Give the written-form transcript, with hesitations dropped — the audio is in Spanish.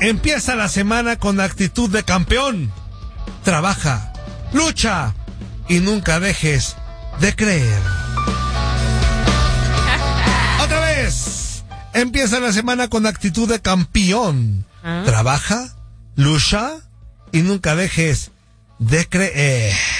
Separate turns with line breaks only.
Empieza la semana con actitud de campeón. Trabaja, lucha y nunca dejes de creer. Otra vez. Empieza la semana con actitud de campeón. Trabaja, lucha y nunca dejes de creer.